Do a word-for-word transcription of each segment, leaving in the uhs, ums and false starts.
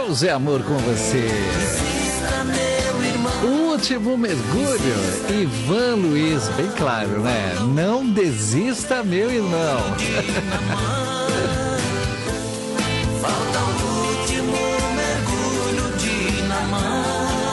Deus é amor com você. Último mergulho, Ivan Luiz, bem claro, né? Não desista, meu irmão. Falta o último mergulho de Namã.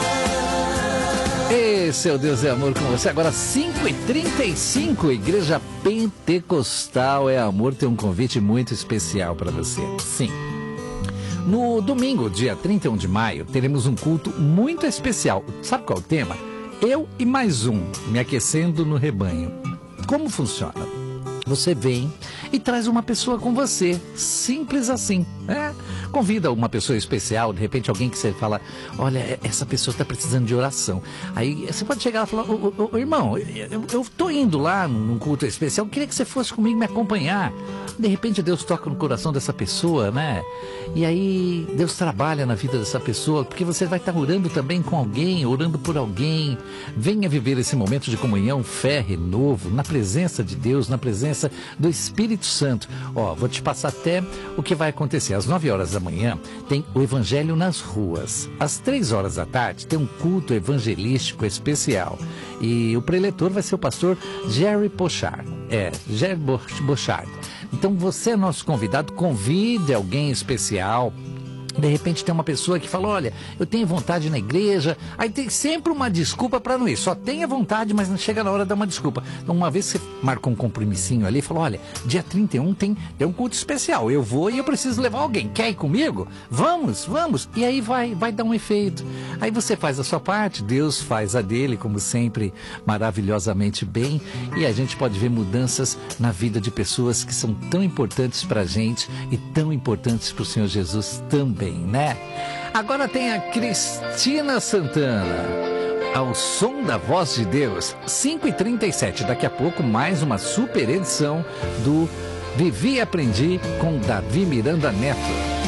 Esse é o Deus é amor com você. Agora cinco e trinta e cinco, Igreja Pentecostal é Amor tem um convite muito especial para você. Sim. No domingo, dia trinta e um de maio, teremos um culto muito especial. Sabe qual é o tema? Eu e mais um, me aquecendo no rebanho. Como funciona? Você vem e traz uma pessoa com você, simples assim, né? Convida uma pessoa especial, de repente alguém que você fala, olha, essa pessoa está precisando de oração. Aí você pode chegar lá e falar, ô, ô, ô, irmão, eu, eu tô indo lá num culto especial, eu queria que você fosse comigo me acompanhar. De repente Deus toca no coração dessa pessoa, né? E aí Deus trabalha na vida dessa pessoa, porque você vai estar orando também com alguém, orando por alguém. Venha viver esse momento de comunhão, fé, renovo, na presença de Deus, na presença do Espírito Santo. Ó, vou te passar até o que vai acontecer. Às nove horas da manhã tem o Evangelho nas ruas. Às três horas da tarde tem um culto evangelístico especial. E o preletor vai ser o pastor Jerry Pochard. É, Jerry Pochard. Então você é nosso convidado, convide alguém especial. De repente tem uma pessoa que fala, olha, eu tenho vontade na igreja, aí tem sempre uma desculpa para não ir, só tenha vontade, mas não chega na hora de dar uma desculpa. Então uma vez você marcou um compromissinho ali e falou, olha, dia trinta e um tem, tem um culto especial, eu vou e eu preciso levar alguém, quer ir comigo? Vamos, vamos, e aí vai, vai dar um efeito. Aí você faz a sua parte, Deus faz a dele, como sempre, maravilhosamente bem, e a gente pode ver mudanças na vida de pessoas que são tão importantes para a gente e tão importantes para o Senhor Jesus também. Né? Agora tem a Cristina Santana, ao som da voz de Deus, cinco e trinta e sete, daqui a pouco mais uma super edição do Vivi e Aprendi com Davi Miranda Neto.